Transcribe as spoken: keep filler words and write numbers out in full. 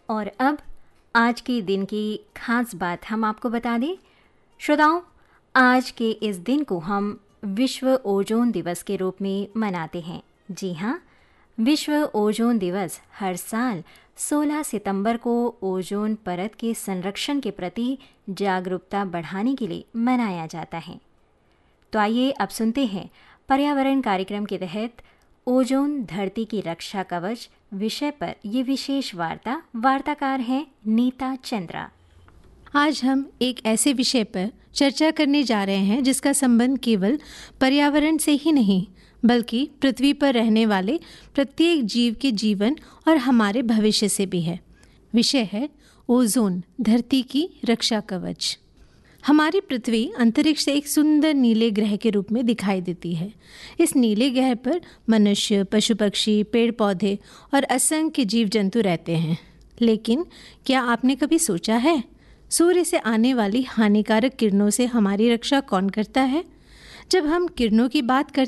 और अब आज के दिन की खास बात हम आपको बता दें। श्रोताओं, आज के इस दिन को हम विश्व ओजोन दिवस के रूप में मनाते हैं। जी हाँ, विश्व ओजोन दिवस हर साल सोलह सितंबर को ओजोन परत के संरक्षण के प्रति जागरूकता बढ़ाने के लिए मनाया जाता है। तो आइए अब सुनते हैं पर्यावरण कार्यक्रम के तहत ओजोन धरती की रक्षा कवच विषय पर ये विशेष वार्ता। वार्ताकार हैं नीता चंद्रा। आज हम एक ऐसे विषय पर चर्चा करने जा रहे हैं जिसका संबंध केवल पर्यावरण से ही नहीं बल्कि पृथ्वी पर रहने वाले प्रत्येक जीव के जीवन और हमारे भविष्य से भी है। विषय है ओजोन, धरती की रक्षा कवच। हमारी पृथ्वी अंतरिक्ष से एक सुंदर नीले ग्रह के रूप में दिखाई देती है। इस नीले ग्रह पर मनुष्य, पशु पक्षी, पेड़ पौधे और असंख्य जीव जंतु रहते हैं। लेकिन क्या आपने कभी सोचा है, सूर्य से आने वाली हानिकारक किरणों से हमारी रक्षा कौन करता है? जब हम किरणों की बात करते